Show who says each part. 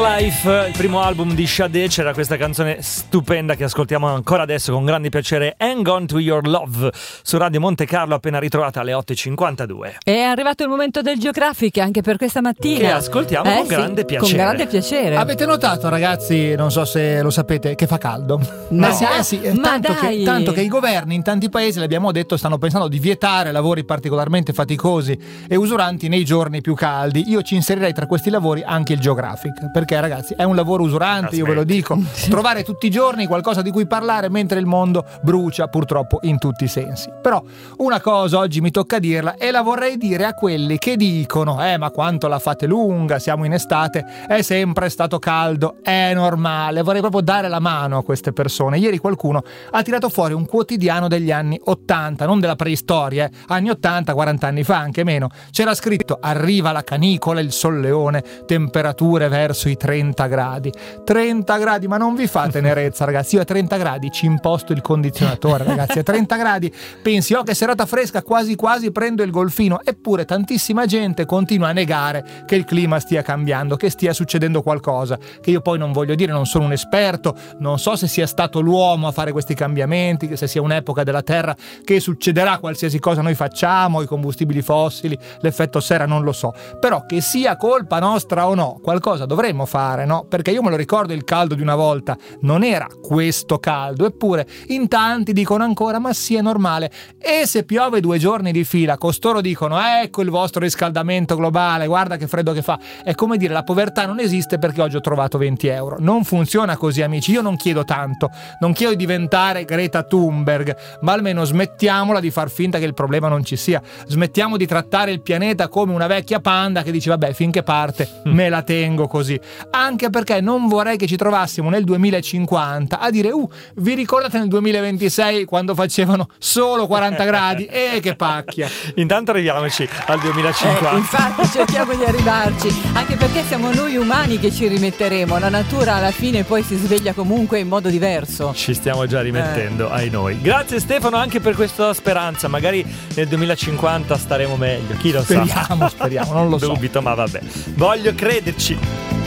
Speaker 1: Life, il primo album di Sade, c'era questa canzone stupenda che ascoltiamo ancora adesso con grande piacere, Hang On To Your Love, su Radio Monte Carlo, appena ritrovata alle 8.52.
Speaker 2: È arrivato il momento del Geographic anche per questa mattina,
Speaker 1: che ascoltiamo con grande piacere.
Speaker 2: Con grande piacere.
Speaker 3: Avete notato, ragazzi, non so se lo sapete, che fa caldo?
Speaker 2: No.
Speaker 3: Tanto che i governi in tanti paesi, l'abbiamo detto, stanno pensando di vietare lavori particolarmente faticosi e usuranti nei giorni più caldi. Io ci inserirei tra questi lavori anche il Geographic, perché ragazzi è un lavoro usurante, io ve lo dico, trovare tutti i giorni qualcosa di cui parlare mentre il mondo brucia purtroppo in tutti i sensi. Però una cosa oggi mi tocca dirla e la vorrei dire a quelli che dicono ma quanto la fate lunga, siamo in estate, è sempre stato caldo, è normale. Vorrei proprio dare la mano a queste persone. Ieri qualcuno ha tirato fuori un quotidiano degli anni 80, non della preistoria, anni 80, 40 anni fa, anche meno. C'era scritto: arriva la canicola, il solleone, temperature verso i 30 gradi. 30 gradi, ma non vi fa tenerezza, ragazzi. Io a 30 gradi ci imposto il condizionatore, ragazzi. A 30 gradi pensi, che serata fresca, quasi quasi prendo il golfino. Eppure tantissima gente continua a negare che il clima stia cambiando, che stia succedendo qualcosa, che io poi non voglio dire, non sono un esperto, non so se sia stato l'uomo a fare questi cambiamenti, se sia un'epoca della Terra che succederà qualsiasi cosa noi facciamo, i combustibili fossili, l'effetto serra, non lo so. Però che sia colpa nostra o no, qualcosa dovremmo fare, no? Perché io me lo ricordo, il caldo di una volta non era questo caldo, eppure in tanti dicono ancora: ma sì, è normale. E se piove 2 giorni di fila, costoro dicono: ecco il vostro riscaldamento globale, guarda che freddo che fa. È come dire: la povertà non esiste perché oggi ho trovato 20 euro. Non funziona così, amici. Io non chiedo tanto, non chiedo di diventare Greta Thunberg, ma almeno smettiamola di far finta che il problema non ci sia. Smettiamo di trattare il pianeta come una vecchia panda che dice: vabbè, finché parte me la tengo così. Anche perché non vorrei che ci trovassimo nel 2050 a dire: vi ricordate nel 2026 quando facevano solo 40 gradi? Che pacchia.
Speaker 1: Intanto arriviamoci al 2050.
Speaker 2: Infatti cerchiamo di arrivarci, anche perché siamo noi umani che ci rimetteremo. La natura alla fine poi si sveglia comunque in modo diverso.
Speaker 1: Ci stiamo già rimettendo, ai noi. Grazie Stefano anche per questa speranza. Magari nel 2050 staremo meglio, chi lo sa.
Speaker 3: Speriamo, non lo so.
Speaker 1: Dubito, ma vabbè. Voglio crederci.